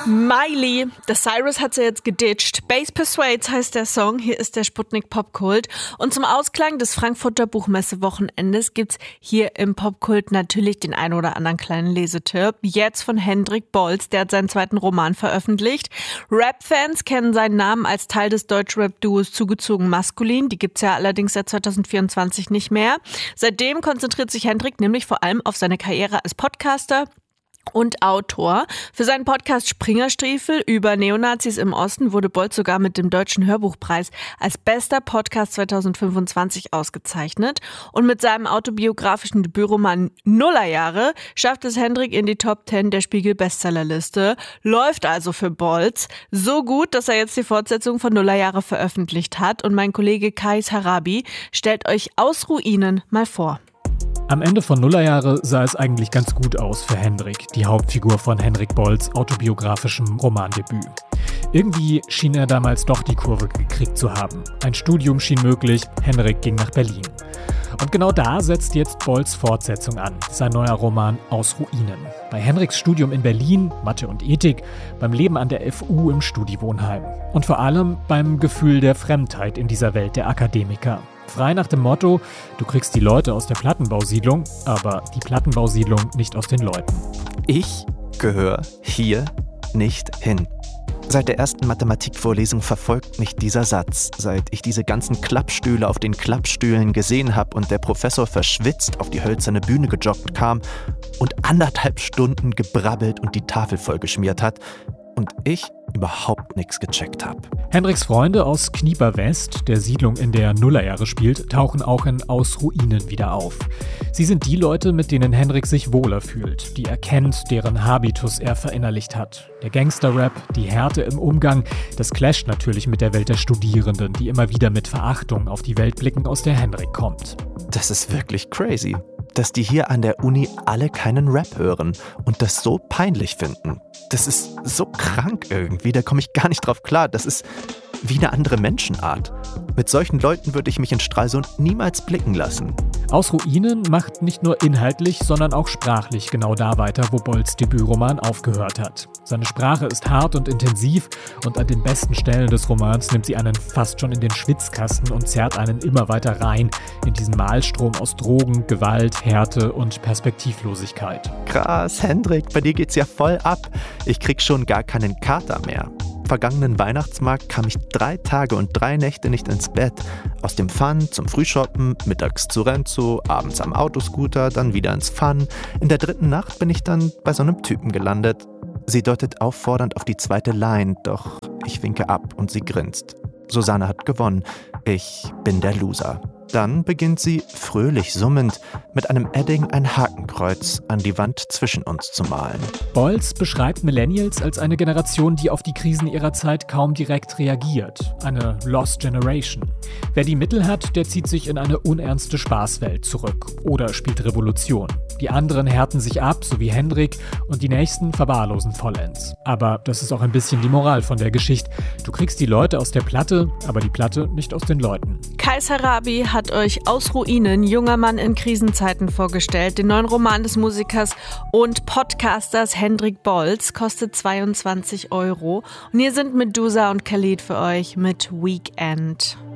Miley, The Cyrus hat sie jetzt geditcht. Bass Persuades heißt der Song, hier ist der Sputnik Popkult. Und zum Ausklang des Frankfurter Buchmesse-Wochenendes gibt's hier im Popkult natürlich den ein oder anderen kleinen Lesetipp. Jetzt von Hendrik Bolz, der hat seinen zweiten Roman veröffentlicht. Rap-Fans kennen seinen Namen als Teil des Deutschrap-Duos Zugezogen Maskulin. Die gibt's ja allerdings seit 2024 nicht mehr. Seitdem konzentriert sich Hendrik nämlich vor allem auf seine Karriere als Podcaster und Autor. Für seinen Podcast Springerstiefel über Neonazis im Osten wurde Bolz sogar mit dem Deutschen Hörbuchpreis als bester Podcast 2025 ausgezeichnet. Und mit seinem autobiografischen Debütroman Nullerjahre schafft es Hendrik in die Top 10 der Spiegel-Bestsellerliste. Läuft also für Bolz. So gut, dass er jetzt die Fortsetzung von Nullerjahre veröffentlicht hat. Und mein Kollege Kais Harabi stellt euch Aus Ruinen mal vor. Am Ende von Nullerjahre sah es eigentlich ganz gut aus für Hendrik, die Hauptfigur von Hendrik Bolz' autobiografischem Romandebüt. Irgendwie schien er damals doch die Kurve gekriegt zu haben. Ein Studium schien möglich, Hendrik ging nach Berlin. Und genau da setzt jetzt Bolz' Fortsetzung an, sein neuer Roman Aus Ruinen. Bei Hendriks Studium in Berlin, Mathe und Ethik, beim Leben an der FU im Studiwohnheim. Und vor allem beim Gefühl der Fremdheit in dieser Welt der Akademiker. Frei nach dem Motto, du kriegst die Leute aus der Plattenbausiedlung, aber die Plattenbausiedlung nicht aus den Leuten. Ich gehöre hier nicht hin. Seit der ersten Mathematikvorlesung verfolgt mich dieser Satz. Seit ich diese ganzen Klappstühle auf den Klappstühlen gesehen habe und der Professor verschwitzt auf die hölzerne Bühne gejoggt kam und 1,5 Stunden gebrabbelt und die Tafel vollgeschmiert hat und ich überhaupt nichts gecheckt habe. Hendriks Freunde aus Knieper West, der Siedlung, in der Nullerjahre spielt, tauchen auch in Aus Ruinen wieder auf. Sie sind die Leute, mit denen Hendrik sich wohler fühlt, die er kennt, deren Habitus er verinnerlicht hat. Der Gangster-Rap, die Härte im Umgang, das clasht natürlich mit der Welt der Studierenden, die immer wieder mit Verachtung auf die Welt blicken, aus der Hendrik kommt. Das ist wirklich crazy, dass die hier an der Uni alle keinen Rap hören und das so peinlich finden. Das ist so krank irgendwie, da komme ich gar nicht drauf klar. Das ist wie eine andere Menschenart. Mit solchen Leuten würde ich mich in Stralsund niemals blicken lassen. Aus Ruinen macht nicht nur inhaltlich, sondern auch sprachlich genau da weiter, wo Bolz' Debütroman aufgehört hat. Seine Sprache ist hart und intensiv und an den besten Stellen des Romans nimmt sie einen fast schon in den Schwitzkasten und zerrt einen immer weiter rein in diesen Malstrom aus Drogen, Gewalt, Härte und Perspektivlosigkeit. Krass, Hendrik, bei dir geht's ja voll ab. Ich krieg schon gar keinen Kater mehr. Vergangenen Weihnachtsmarkt kam ich 3 Tage und 3 Nächte nicht ins Bett. Aus dem Fun zum Frühshoppen, mittags zu Renzo, abends am Autoscooter, dann wieder ins Fun. In der 3. Nacht bin ich dann bei so einem Typen gelandet. Sie deutet auffordernd auf die 2. Line, doch ich winke ab und sie grinst. Susanne hat gewonnen. Ich bin der Loser. Dann beginnt sie, fröhlich summend, mit einem Edding ein Hakenkreuz an die Wand zwischen uns zu malen. Bolz beschreibt Millennials als eine Generation, die auf die Krisen ihrer Zeit kaum direkt reagiert. Eine Lost Generation. Wer die Mittel hat, der zieht sich in eine unernste Spaßwelt zurück oder spielt Revolution. Die anderen härten sich ab, so wie Hendrik, und die nächsten verwahrlosen vollends. Aber das ist auch ein bisschen die Moral von der Geschichte. Du kriegst die Leute aus der Platte, aber die Platte nicht aus den Leuten. Kais Harabi hat euch Aus Ruinen, junger Mann in Krisenzeiten vorgestellt. Den neuen Roman des Musikers und Podcasters Hendrik Bolz kostet 22 €. Und hier sind Medusa und Khalid für euch mit Weekend.